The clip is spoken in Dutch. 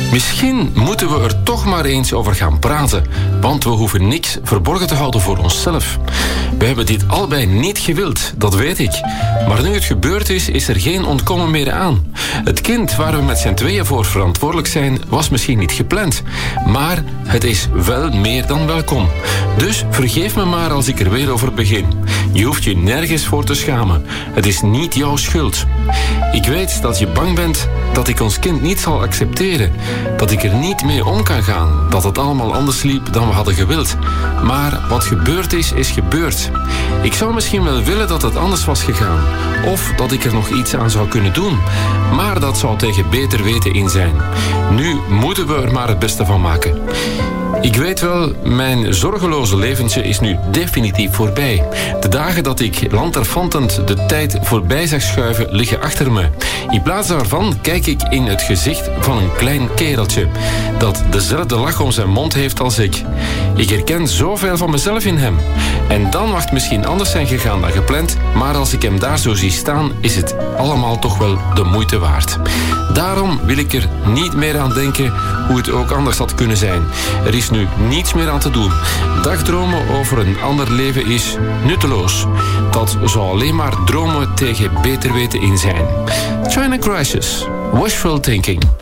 Misschien moeten we er toch maar eens over gaan praten, want we hoeven niks verborgen te houden voor onszelf. We hebben dit allebei niet gewild, dat weet ik. Maar nu het gebeurd is er geen ontkomen meer aan. Het kind waar we met z'n tweeën voor verantwoordelijk zijn, was misschien niet gepland. Maar het is wel meer dan welkom. Dus vergeef me maar als ik er weer over begin. Je hoeft je nergens voor te schamen. Het is niet jouw schuld. Ik weet dat je bang bent dat ik ons kind niet zal accepteren. Dat ik er niet mee om kan gaan. Dat het allemaal anders liep dan we hadden gewild. Maar wat gebeurd is gebeurd. Ik zou misschien wel willen dat het anders was gegaan. Of dat ik er nog iets aan zou kunnen doen. Maar dat zou tegen beter weten in zijn. Nu moeten we er maar het beste van maken. Ik weet wel, mijn zorgeloze leventje is nu definitief voorbij. De dagen dat ik lanterfantend de tijd voorbij zag schuiven, liggen achter me. In plaats daarvan kijk ik in het gezicht van een klein kereltje dat dezelfde lach om zijn mond heeft als ik. Ik herken zoveel van mezelf in hem. En dan mag het misschien anders zijn gegaan dan gepland, maar als ik hem daar zo zie staan, is het allemaal toch wel de moeite waard. Daarom wil ik er niet meer aan denken hoe het ook anders had kunnen zijn. Er is nu niets meer aan te doen. Dagdromen over een ander leven is nutteloos. Dat zou alleen maar dromen tegen beter weten in zijn. China Crisis. Wishful thinking.